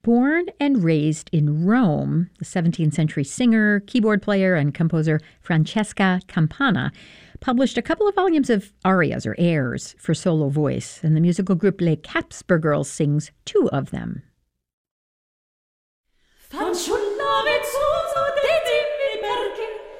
Born and raised in Rome, the 17th century singer, keyboard player, and composer Francesca Campana published a couple of volumes of arias or airs for solo voice, and the musical group Les Capsper Girls sings two of them. Fanciulla vezzosa